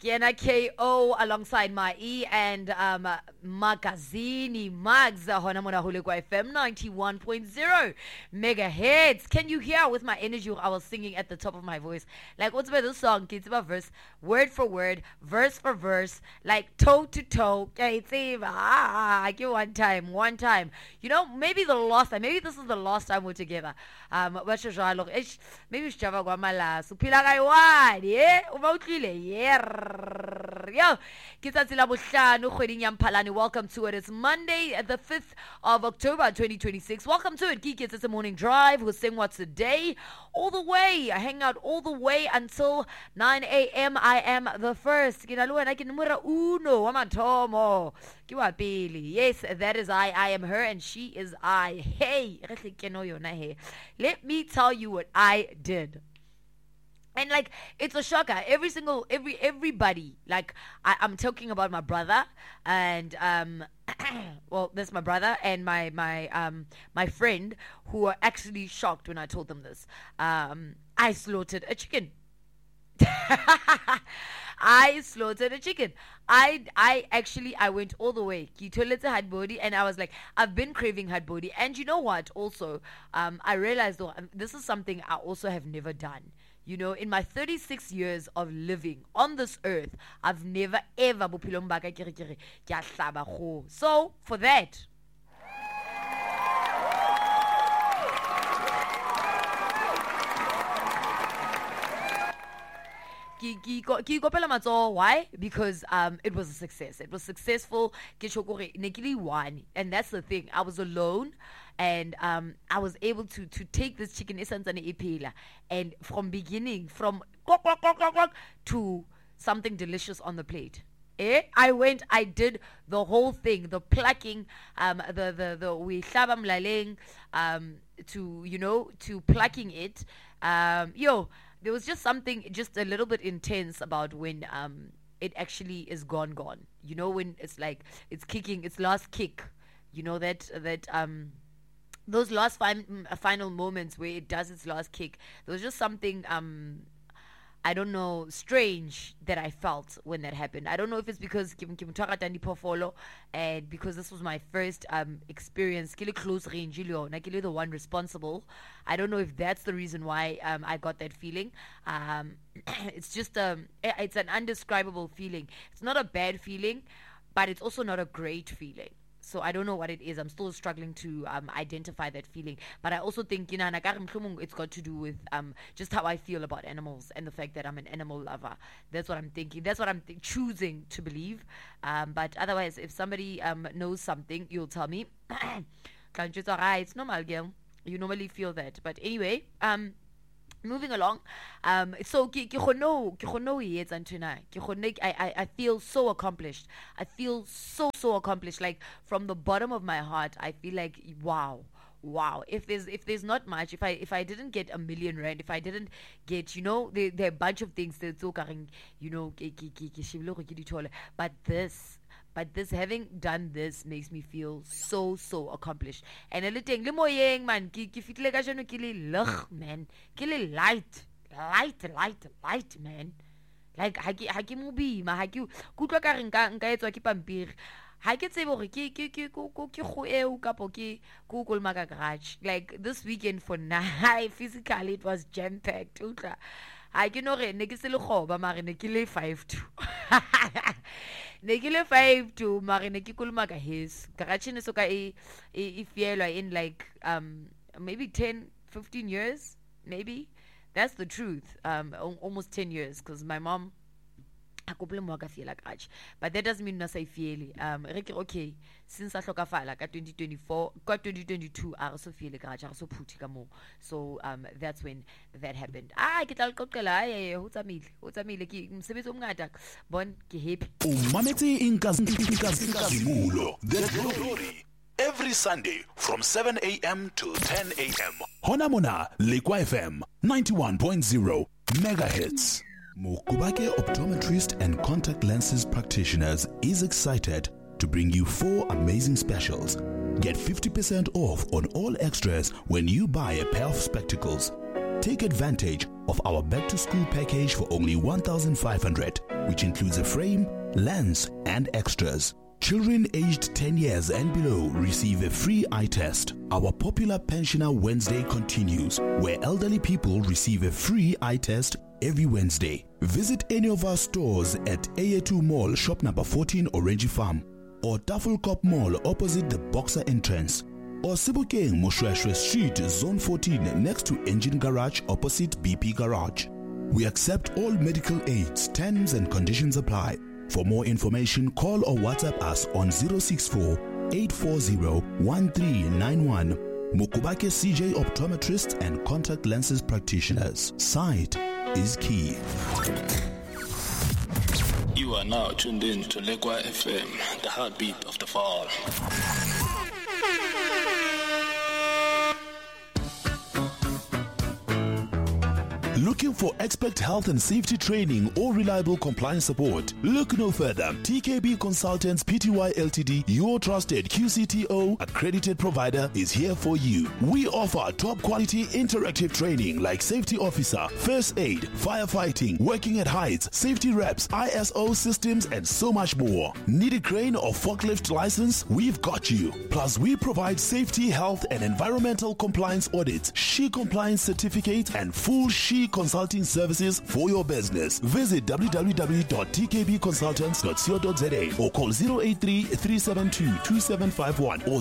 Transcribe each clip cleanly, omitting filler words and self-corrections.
Kiana KO alongside my E and Magazini Mags hona mona Hulekwa FM 91.0 megahertz. Can you hear with my energy I was singing at the top of my voice? Like what's about this song? It's about verse, word for word, verse for verse, like toe to toe. Give one time. You know, maybe the last time, maybe this is the last time we're together. Maybe Java Guamala, Supila Gaiwan, yeah. Yo, welcome to it. It's Monday, the 5th of October 2026. Welcome to it, Geek. It's a morning drive. We're saying what's the day all the way. I hang out all the way until 9 a.m. I am the first. Yes, that is I am her and she is I. Hey, let me tell you what I did. And like it's a shocker. Everybody. Like I'm talking about my brother and well, that's my brother and my friend who are actually shocked when I told them this. I slaughtered a chicken. I slaughtered a chicken. I went all the way. Kitoletse hard body, and I was like, I've been craving hard body. And you know what? Also, I realized though, this is something I also have never done. You know, in my 36 years of living on this earth, I've never ever so for that. Why? Because it was a success. It was successful. And that's the thing. I was alone and I was able to take this chicken and from beginning from to something delicious on the plate. I did the whole thing, the plucking, we to plucking it. There was just something just a little bit intense about when it actually is gone. You know, when it's like it's kicking its last kick. You know that those last final moments where it does its last kick. There was just something I don't know, strange that I felt when that happened. I don't know if it's because and because this was my first experience, close range, the one responsible. I don't know if that's the reason why I got that feeling. It's just it's an indescribable feeling. It's not a bad feeling, but it's also not a great feeling. So I don't know what it is. I'm still struggling to identify that feeling. But I also think, it's got to do with just how I feel about animals and the fact that I'm an animal lover. That's what I'm thinking. That's what I'm choosing to believe. But otherwise, if somebody knows something, you'll tell me. It's normal, girl. You normally feel that. But anyway, moving along, so I feel so accomplished. I feel so accomplished. Like from the bottom of my heart, I feel like wow. If there's not much, if I didn't get R1 million, if I didn't get, there are a bunch of things that's occurring, but this, having done this, makes me feel so accomplished. And a little man, man, light, man. Like haki movie, ma haki kutwa ka re nka etswa ke pampiri. Ha ke tsebe gore ke go eo kapo ke go kolmaka garage. Like this weekend for now, physically it was jam packed. Utla ha ke no re ne ke se le goba mare ne ke le 5-2. Ne ke le 5-2 mare ne ke kolmaka his. Garage ne so ka e fielwa in like maybe 10-15 years, maybe. That's the truth. Almost 10 years, because my mom, but that doesn't mean I feel okay. Since I hlokafala ka 2024, got 2022, I also feel like I so put mo. So that's when that happened. Ke tla qoqela ho tsamile ke msebetsi o mngata bon ke happy. Umametse inkazimulo the glory. Every Sunday from 7 a.m. to 10 a.m. Hona mona Lekwa FM 91.0 megahertz. Mukubake Optometrist and Contact Lenses Practitioners is excited to bring you 4 amazing specials. Get 50% off on all extras when you buy a pair of spectacles. Take advantage of our back-to-school package for only 1,500, which includes a frame, lens, and extras. Children aged 10 years and below receive a free eye test. Our popular Pensioner Wednesday continues, where elderly people receive a free eye test every Wednesday. Visit any of our stores at A2 Mall, shop number 14, Orange Farm, or Tafelkop Mall opposite the Boxer entrance, or Sebokeng Moshweshwe Street, Zone 14, next to Engine Garage opposite BP Garage. We accept all medical aids. Terms and conditions apply. For more information, call or WhatsApp us on 064-840-1391. Mukubake CJ Optometrists and Contact Lenses Practitioners. Sight is key. You are now tuned in to Lekwa FM, the heartbeat of the fall. Looking for expert health and safety training or reliable compliance support? Look no further. TKB Consultants Pty Ltd, your trusted QCTO accredited provider, is here for you. We offer top quality interactive training like safety officer, first aid, firefighting, working at heights, safety reps, ISO systems, and so much more. Need a crane or forklift license? We've got you. Plus, we provide safety, health, and environmental compliance audits, SHE compliance certificates, and full SHE consulting services for your business. Visit www.tkbconsultants.co.za or call 083-372-2751 or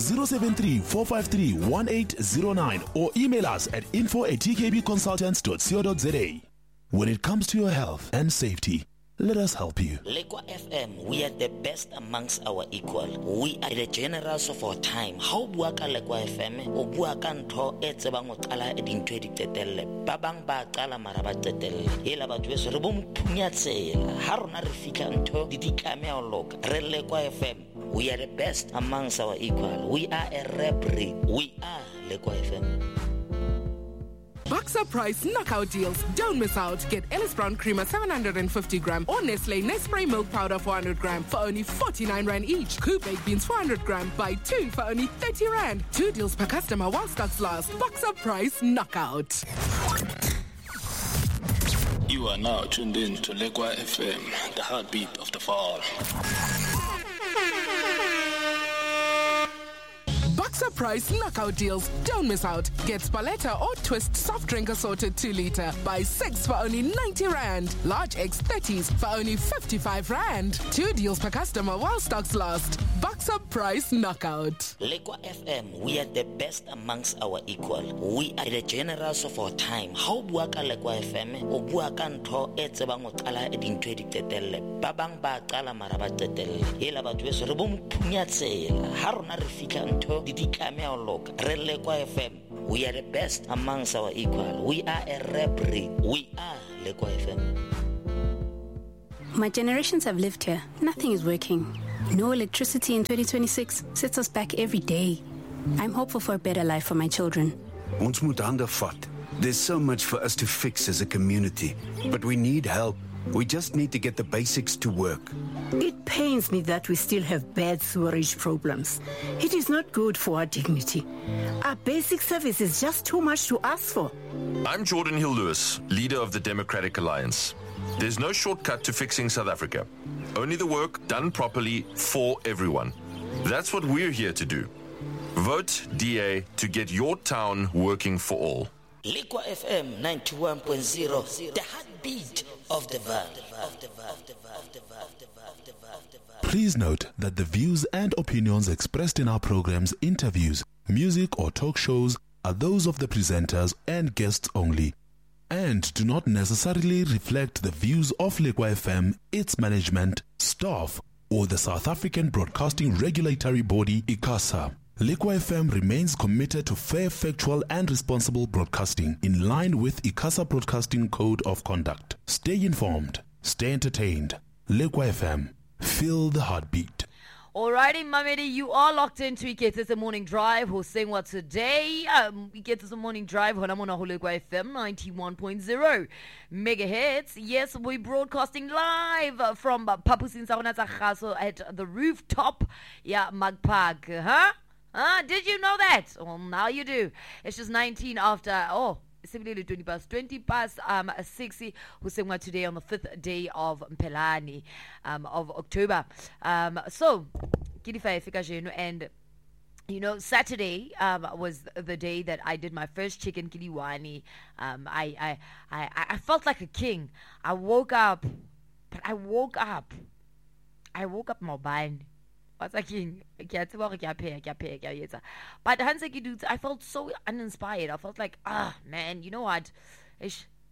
073-453-1809 or email us at info@tkbconsultants.co.za. When it comes to your health and safety, let us help you. Lekwa FM, we are the best amongst our equal. We are the generals of our time. How buaka Lekwa FM? O buaka ntho e tsebang o qala dintho di tetelle. Ba bang ba qala mara ba tetelle. Ela batho beso re bo mphunya tsela. Ha rona re fika ntho di ditlame a loka. Re Lekwa FM. We are the best amongst our equal. We are a rap breed. We are Lekwa FM. Boxer Price knockout deals. Don't miss out. Get Ellis Brown Creamer 750 gram or Nestle Nespray Milk Powder 400 gram for only 49 Rand each. Coop Baked Beans 400 gram. Buy 2 for only 30 Rand. 2 deals per customer while stocks last. Boxer Price knockout. You are now tuned in to Lekwa FM, the heartbeat of the fall. Boxer Price knockout deals. Don't miss out. Get Spaletta or Twist soft drink assorted 2 liter. Buy 6 for only 90 Rand. Large X30s for only 55 Rand. 2 deals per customer while stocks last. Boxer Price knockout. Lekwa FM, we are the best amongst our equal. We are the generals of our time. How buaka Lekwa FM? O buaka ntho e tsebang o qala dintho di tetelle. Ba bang ba qala mara ba tetelle. Ela batho beso re bo mphunya tsela. Ha rona re fika ntho di ditlame a loka. Re Lekwa FM. We are the best amongst our equal. We are a rap breed. We are Lekwa FM. My generations have lived here. Nothing is working. No electricity in 2026 sets us back every day. I'm hopeful for a better life for my children. Ons moet hande vat. There's so much for us to fix as a community, but we need help. We just need to get the basics to work. It pains me that we still have bad sewerage problems. It is not good for our dignity. Our basic service is just too much to ask for. I'm Jordan Hill-Lewis, leader of the Democratic Alliance. There's no shortcut to fixing South Africa. Only the work done properly for everyone. That's what we're here to do. Vote DA to get your town working for all. Lekwa FM 91.0, the heartbeat of the valley. Please note that the views and opinions expressed in our programs, interviews, music or talk shows are those of the presenters and guests only, and do not necessarily reflect the views of Lekwa FM, its management, staff, or the South African Broadcasting Regulatory Body, ICASA. Lekwa FM remains committed to fair, factual, and responsible broadcasting in line with ICASA Broadcasting Code of Conduct. Stay informed, stay entertained. Lekwa FM, feel the heartbeat. Alrighty, Mamedi, you are locked into Iketese Morning Drive. Who's saying what today? Iketese Morning Drive, Honamona Lekwa FM 91.0 megahertz. Yes, we're broadcasting live from Papusin Saunata Khaso at the rooftop. Yeah, Magpark. Huh? Did you know that? Well, now you do. It's just 19 after. Oh, 20 past 60, who sang today on the 5th day of Mpelani of October. So, and you know, Saturday was the day that I did my first chicken kiliwani. I felt like a king. I woke up mobile. What's a king? But I felt so uninspired. I felt like, man, you know what? I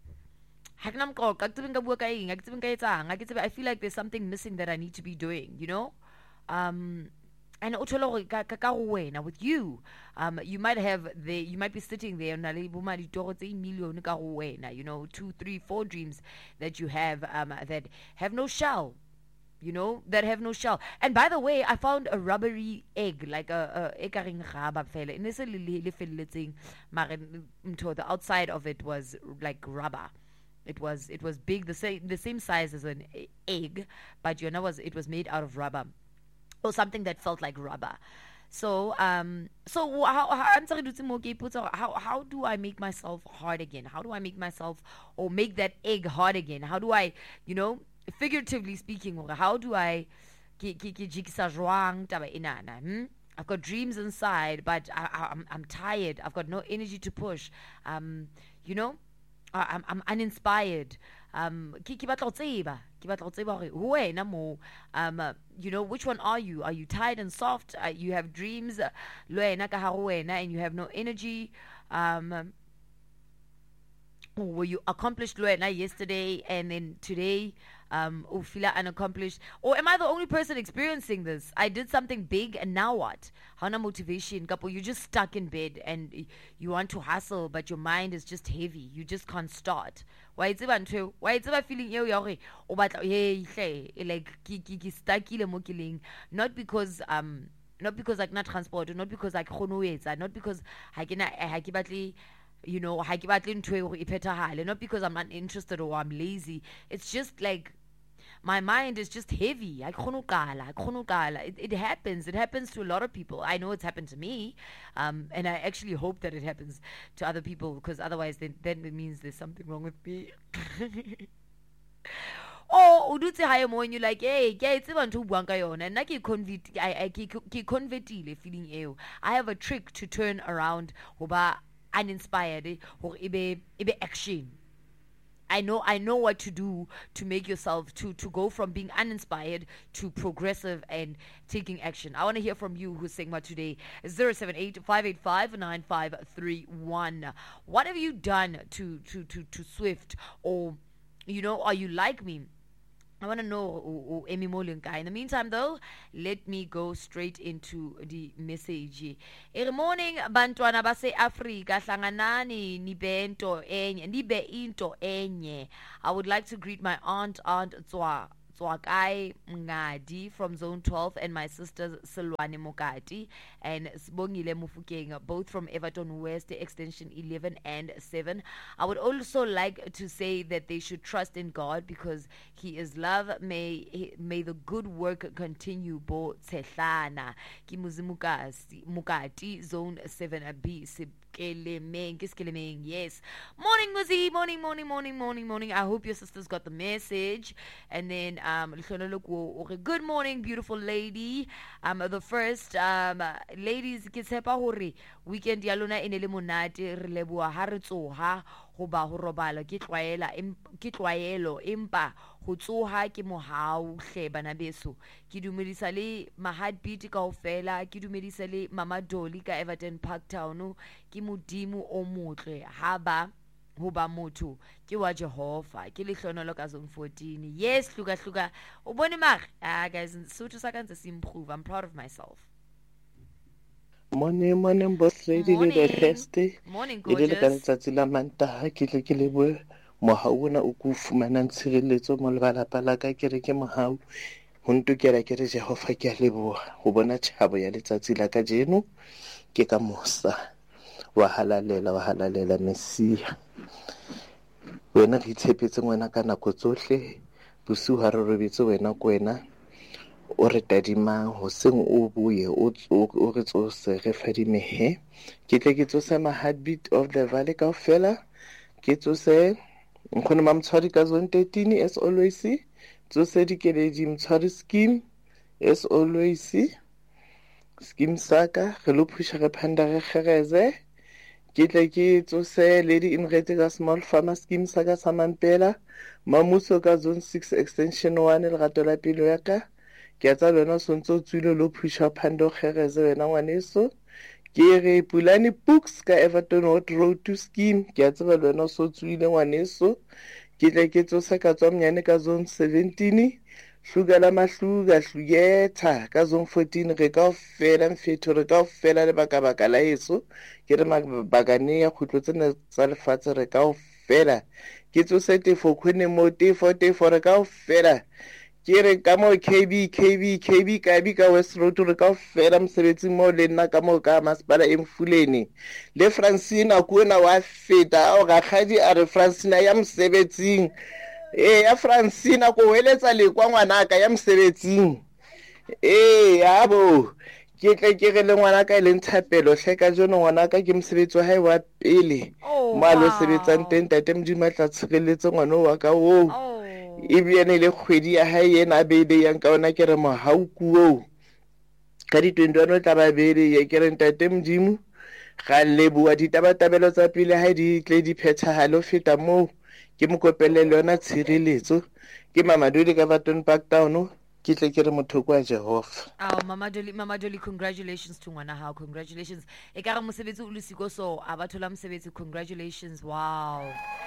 feel like there's something missing that I need to be doing, you know? And with you, you might be sitting there, you know, 2, 3, 4 dreams that you have that have no shell. You know, that have no shell. And by the way, I found a rubbery egg, like a the outside of it was like rubber. It was big, the same size as an egg, but it was made out of rubber. Or something that felt like rubber. So how do I make myself hard again? How do I make myself, or make that egg hard again? How do I, you know, figuratively speaking, how do I I've got dreams inside, but I'm tired. I've got no energy to push. You know, I'm uninspired. You know, which one are you? Are you tired and soft? You have dreams, and you have no energy. Were you accomplished yesterday and then today feel unaccomplished? Or am I the only person experiencing this? I did something big and now what? Hana motivation, couple, you're just stuck in bed and you want to hustle, but your mind is just heavy. You just can't start. Why it's feeling not because like not transport, or not because like not because you know, not because I'm not interested or I'm lazy. It's just like my mind is just heavy. It happens. It happens to a lot of people. I know it's happened to me, and I actually hope that it happens to other people, because otherwise then it means there's something wrong with me. Oh, udutse haye mo, and you're like, hey, it's even to buanka yona. And I convertile feeling eo. I have a trick to turn around hoba uninspired or ibe action. I know what to do to make yourself to go from being uninspired to progressive and taking action. I want to hear from you who's saying what today. 078-585-9531. What have you done to Swift? Or, you know, are you like me? I want to know Emi Molenka. In the meantime, though, let me go straight into the message. Good morning, bantwana base Africa. Hlanganani nibe into enye. I would like to greet my aunt Tswakai Ngadi from Zone 12 and my sisters Silwane Mokati and Sibongile Mufukeng, both from Everton West, Extension 11 and 7. I would also like to say that they should trust in God because He is love. May the good work continue. Bo Tsehlana Kimuzi Mukati, Zone 7B. Yes. Morning, Muzi. Morning. I hope your sisters got the message. And then good morning, beautiful lady. The first ladies ke tshepa hore weekend ya lona ene le monate re leboa ha re tsoha ho ba ho robala ke tlwaelo empa ho tsoha ke mohau hle bana beso ke dumedisa le ma heartbeat kaofela ke dumedisa le Mama Dolly ka Everton Park Town ke modimo o motle ha ba hoba motho ke wa Jehova ke lehlonolo ka Zone 14. Yes, hluka o bone mare guys, Sotho sa ka ntse se improve. I'm proud of myself. Morning, boss lady. Morning, gorgeous. Le ka letsatsi la Mantaha ke leboe mohau ona o ku fumana tshireletso mo lebalapa la ka ke re ke mohau ho ntokela ke re Jehova ke a leboha ho bona tshabo ya letsatsi la ka jeno ke ka mosa wa halalela Mesia. Wena re tshepetse ngwana ka nako tsohle bosiu ha re robetse wena ko wena o re tadimang ho seng o buye o re tsose re fadimehe ke tle ke tsose ma heartbeat of the valley kaofela ke tsose nkgone mamtshwari ka zone 13 as always tsose dikeledi mtshwari scheme as always scheme saka re lo phusha re phanda re kgereze ke tle ke tsose lady in red ka small farmer scheme saka sa mampela mamuso ka zone 6 extension 1 le gato la pelo ya ka ke a tsa lona sontso tswile lo phusha phando kgereze wena ngwaneso ke re Pulani Books ka Everton Road to scheme ke a tseba lona so tswile ngwaneso ke tle ke tsosa ka tswa mnyane ka zone 17 hluga la mahluga hluyetha ka zone 14 re ka ofela mfetho re ka ofela le baka la yeso ke re mabakane ya khutlo tsena tsa lefatshe re ka ofela ke tsose tefo khone mo tefo re ka ofela ke re ka mo KB ka West Road re ka ofela msebetsi mo le nna ka mo ka masipala emfuleni le Francina kuona wa feta o ga khadi a re Francina ya msebetsing ya Francina ko weletsa le kwa ngwana ka ya msebetsing yabo ke tle ke re le ngwana ka le nthapelo hleka jono ngwana ka ke msebetsi wa hae wa pele malo sebetsang teng tate Modimo tla tshireletse ngwana wa ka wo e biane le kgwedi ya hae ena bebe yang ka ona ke re mohaukuo ka di 21 tla ba bebe ye ke re tate Modimo ga lebua ditabatabelo tsa pele hae di tle di phethahalo feta mo ke mokopelele yona tshireletso ke Mama Dolly ka Everton Park Town ke tle ke re mothoko wa Jehova Mama Dolly congratulations to ngwana hao congratulations e ka re mosebetsi o le siko so a bathola mosebetsi congratulations wow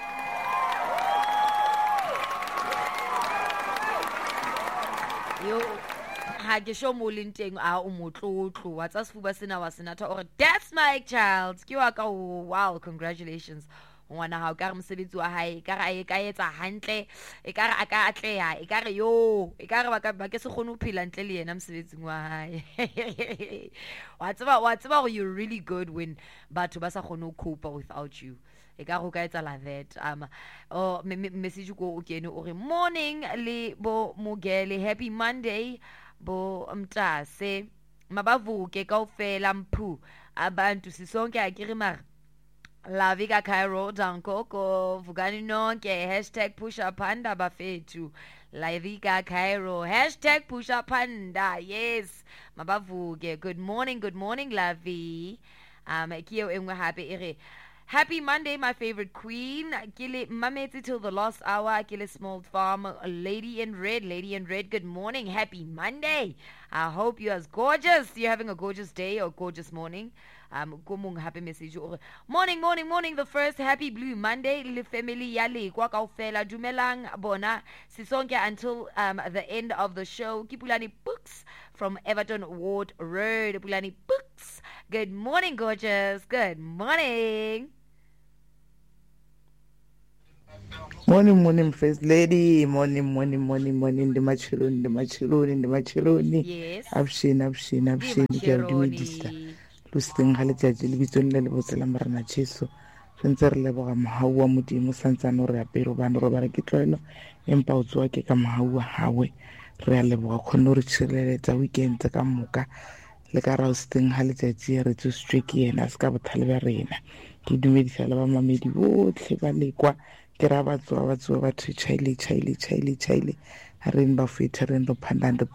yo ha ke sho mo lenteng a o motlotlo wa tsa sefuba sena wa senatha or that's my child ke wa ka wow congratulations ngwana hao ka re mosebetsi wa hae ka re a ka etsa hantle e ka re a ka atleha e ka re yo e ka re ba ke se kgone ho phela ntle le yena mosebetsing wa hae wa tseba you're really good when batho ba sa kgone ho cope without you e ka go ka etsa la that message ko o kene o re morning le bo Mogele happy Monday bo mtase mabavuke kaofela mphu abantu sisonke akiri mara Lavika Cairo Dankoko Vugani nonke #pusha_panda bafethu Lavika Cairo #pusha_panda yes mabavuke good morning Lavi kio engwe happy ere happy Monday my favorite queen kile mameti till the last hour kile small farm lady in red good morning happy Monday I hope you're having a gorgeous day or gorgeous morning kumung happy message morning the first happy blue Monday le family yale kwa kaofela dumelang bona sisonke until the end of the show Pulani Books from Everton Ward Road Pulani Books good morning gorgeous good morning morning first lady morning the machiloni yes abshini ke a dumedisa lusting ha letjatsi le bitsong le botsela morena Jesu sentse re leboga mohau wa Modimo santsane re apere bana ro bara ke tlwaelo empa o tswa ke ka mohau wa hawe re a leboga khone re tshireletsa weekend ka moka le ka roasting ha letjatsi re tswe ke yena ska bothale ba rena ke dumedisa le ba mamedi botlhe ba lekwa ke ra batswa batho chaile ha re ba feta re ndo phandanda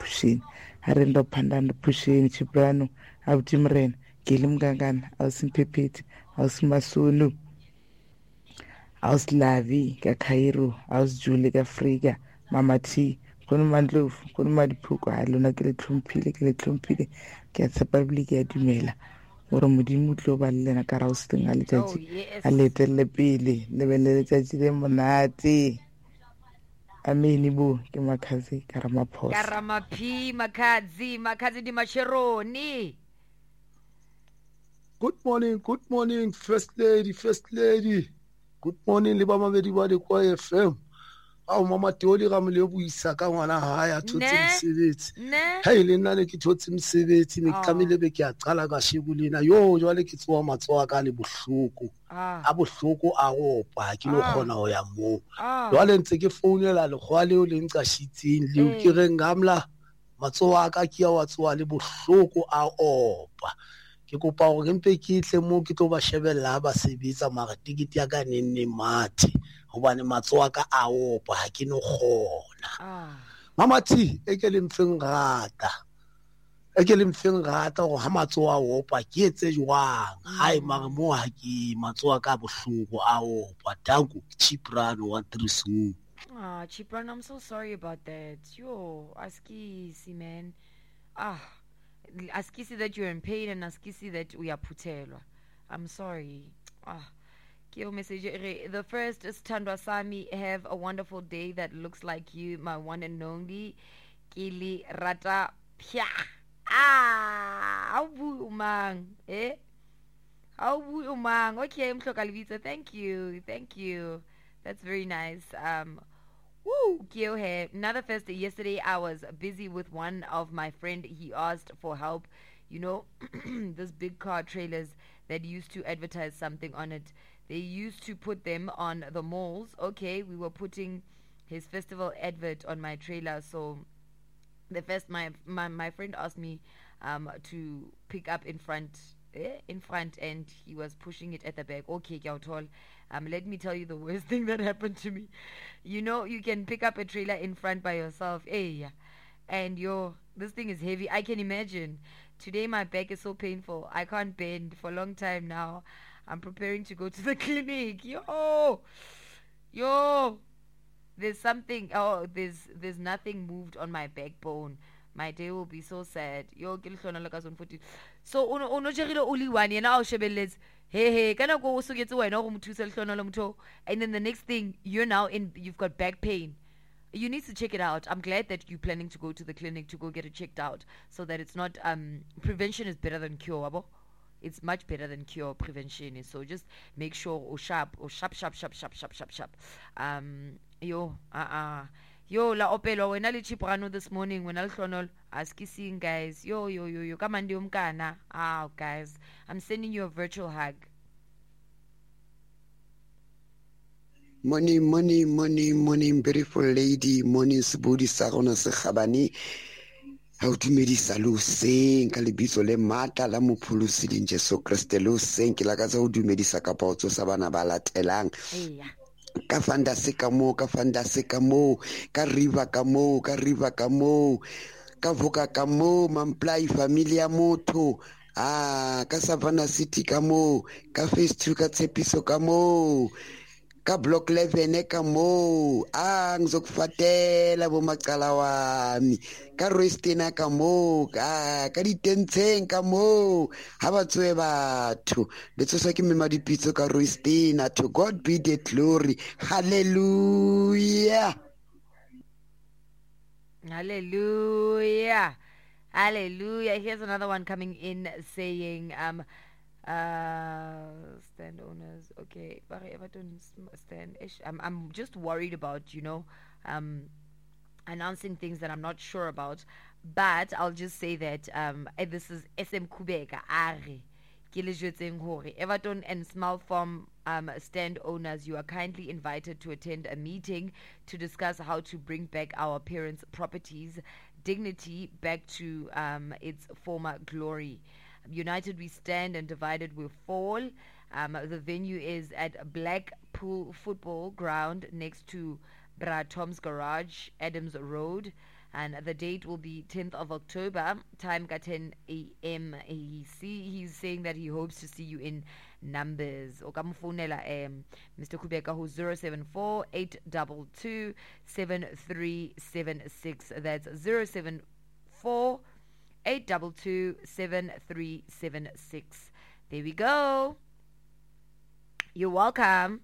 pushing chibrano abtimrena ke limngangana awusimphephethi awusimasunu awusilavi ka Cairo awusijule ka Afrika mama T khona mandlovu khona madiphuko ha lona ke le tlhomphile ke a tshepa bile ke a dumela gore Modimo tlo ba le lena ka ra o sting a letjatsi a letelle pele le bele letjatsi le monate ameni bo ke makhazi Karamaphosa Karamaphi makhazi di macheroni good morning first lady good morning le ba mamedi ba le kwa FM ao mama Teoli ga mole buisa ka ngwana hae a thotse mosebetsi hey le nna ne ke thotse mosebetsi ne ke tlamile be ke a qala ka shebulena yo jwale ke tsoa matsoa ka le bohloko a bohloko a gopa ke no khona ho ya mo jwale ntse ke founela le khwale o le nqashitseng le ke re ngamla matsoa ka ke ya wa tsoa le bohloko a opa ke kopa gore mpe ke tle mo ke tlo ba shebella ba sebetsa mara ticket ya ka nenne mathe hobane matsoa ka a opa ha ke no kgona mama T e ke le mfeng rata go ha matsoa a opa ke etse jwang hai mara mo ha ke matsoa ka bohloko a opa tanku Chiprano wa Trisu. Chiprano, I'm so sorry about that. Yo, askisi man. Askisi that you're in pain and askisi that we are putelwa. I'm sorry. Kyo message. The first is Tandwa Sami. Have a wonderful day that looks like you, my one and only. Kili Rata Pia. How umang? How umang? Okay, Mhlokalivita. Thank you. That's very nice. Woo, another first. Yesterday I was busy with one of my friend. He asked for help. You know, those big car trailers that used to advertise something on it. They used to put them on the malls. Okay, we were putting his festival advert on my trailer. So the first, my friend asked me to pick up in front, and he was pushing it at the back. Okay, let me tell you the worst thing that happened to me. You know, you can pick up a trailer in front by yourself. And this thing is heavy. I can imagine. Today my back is so painful. I can't bend for a long time now. I'm preparing to go to the clinic. Yo. There's something. There's nothing moved on my backbone. My day will be so sad. So uno jegile only one yena o shebeletse. Hey, kana go o soketse wena go mothusa lehlono motho, and then the next thing you've got back pain. You need to check it out. I'm glad that you're planning to go to the clinic to go get it checked out, so that it's not prevention is better than cure. Abo? It's much better than cure. Prevention is, so just make sure sharp. Yo la opelo wena le Chiprano this morning when alhlonol askising guys. Yo kamandi umkana. Guys, I'm sending you a virtual hug. Morning, beautiful lady. Morning, Sibudi Sarona Sekhabani. How to medisa lo seng ka lebitso le mata la mopholosi Jesu Kriste lo seng ke la ka tsa ho dumedisa ka paotso sa bana ba latelang. Ka fanda se ka mo ka river ka mo ka voka ka mo mamplai familia motho ka Savannah City ka mo ka Phase 2 ka Tshepiso ka mo ka Block 11 ka mo ngizokufatela bo macala wami ka Roystina ka mo ka ditentsheng ka mo ha batswe batho letsosa ke mema dipitso ka Roystina. To God be the glory. Hallelujah. Here's another one coming in saying stand owners. Okay, but Everton stand. I'm just worried about announcing things that I'm not sure about. But I'll just say that this is SM Kubeka Are Everton and Small Farm stand owners, you are kindly invited to attend a meeting to discuss how to bring back our parents' properties dignity back to its former glory. United we stand and divided we fall. The venue is at Blackpool Football Ground next to Bra Tom's Garage, Adams Road, and the date will be 10th of October, time 10 a.m. He's saying that he hopes to see you in numbers. Okamufonela Mr. Kubeka, who's 074-822-7376. That's 074-822-7376. There we go. You're welcome.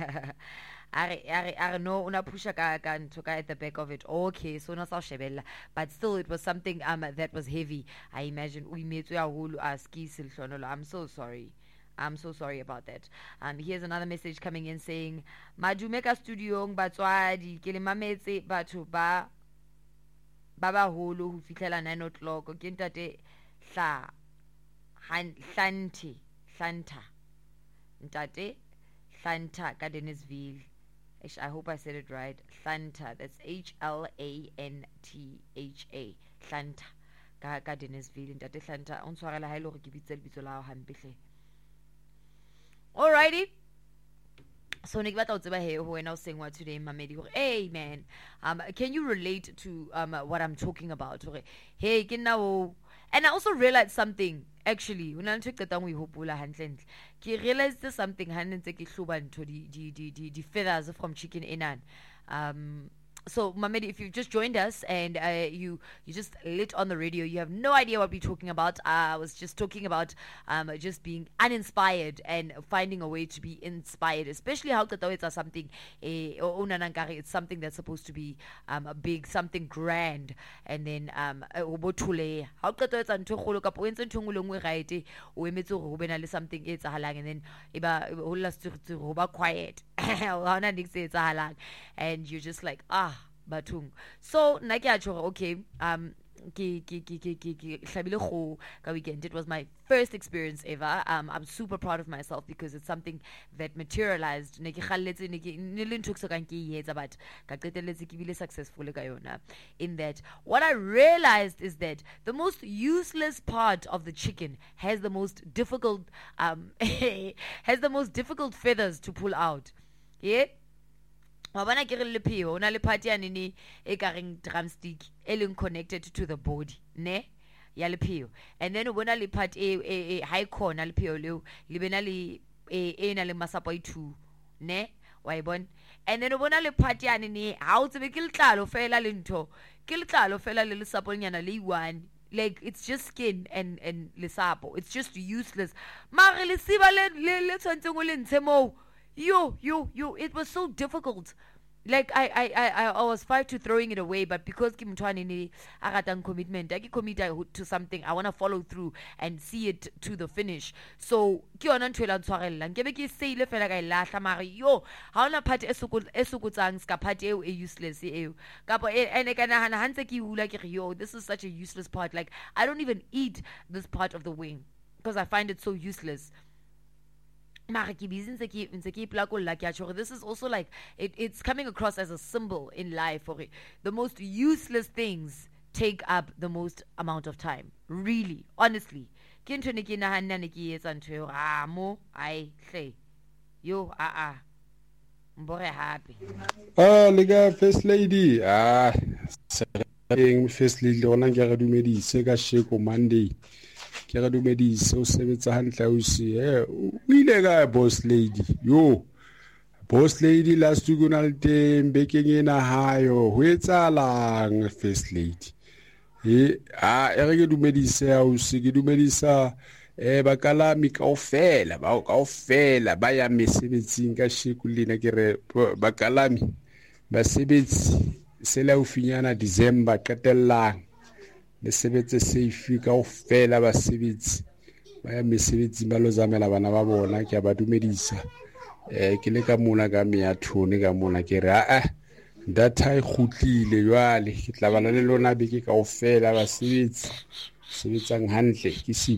I know una pusha ka at the back of it. Okay, so not shebella, but still it was something that was heavy. I imagine we made I'm so sorry. I'm so sorry about that. Here's another message coming in saying Majumeka studio batswadi ke le mametse batho ba holo ho fihlela 9 o'clock ke ntate ntate Hlanta ka Dennisville. I hope I said it right. Hlanta, that's HLANTHA. Hlanta ka Dennisville ntate Hlanta o ntshwarela ha ile hore ke bitse lebitso la hao hampe hle. Alrighty. So ne ke batla o tseba he ho wena o sengwa today Mamedi hore hey man, can you relate to what I'm talking about? Hore hey ke nna o. And I also realized something actually when I took the time we hopola hantle ke realized something ha ntse ke hloba ntho di feathers from chicken enan. So Mamedi, if you've just joined us and you just lit on the radio, you have no idea what we're talking about. I was just talking about just being uninspired and finding a way to be inspired, especially how it's something it's something that's supposed to be a big, something grand, and then how something and then quiet and you're just like batung. So okay, weekend. It was my first experience ever. I'm super proud of myself because it's something that materialized. Successful in that. What I realized is that the most useless part of the chicken has the most difficult feathers to pull out. Yeah. Wabana ke re lepeo ona le part ya nini e ka reng drumstick e connected to the body ne ya lepeo, and then bona le part e high corner lepeo leo le bena le e na le masapo a 2 ne wa ibon, and then bona le part ya nini ha o tsebe ke letlalo fela le ntho ke letlalo fela le saponyana le 1. Like it's just skin and lesapo. It's just useless. Mare le siba le tshwantseng o le ntshe mo. Yo, it was so difficult. Like I was five to throwing it away, but because Kim Twani agatang commitment, I commit to something, I want to follow through and see it to the finish. So ki ona ntwela ntshwarella nkebe ke seile fela ka ilahla mare yo ha ona part esukutsang ska part e useless e kapo ene kana hana hantse ki hula ke yo, this is such a useless part. Like I don't even eat this part of the wing because I find it so useless. This is also like it's coming across as a symbol in life for it. The most useless things take up the most amount of time. Really, honestly. I'm very happy. Lega first lady. First lady ona ke re dumedise ka sheko Monday. Ke re dumedise o sebetsa hantle o se o ile ka boss lady yo boss lady last week ona le teng bekeng ena hayo ho etsalang first lady e re ke dumedise o se ke dumedisa bakalami kaofela ba ya mesebetsing ka shekulina ke re bakalami basebetsi sela o finyana December qetellang le sebetse safe ka ofela ba sebetsi ba ya mesebetsi ba lo zamela bana ba bona ke ba dumedisa ke le ka mona ka me ya thone ka mona ke re data e khutlile jwale ke tla bana le lona beke ka ofela ba sebetsi sebetsang hantle ke